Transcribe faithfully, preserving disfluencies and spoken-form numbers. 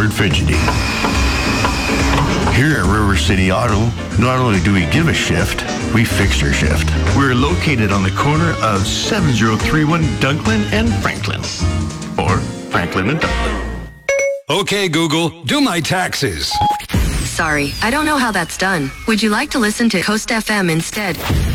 Ford fidgety. Here at River City Auto, not only do we give a shift, we fix your shift. We're located on the corner of seven oh three one Dunklin and Franklin. Or Franklin and Dunklin. Okay, Google, do my taxes. Sorry, I don't know how that's done. Would you like to listen to Coast F M instead?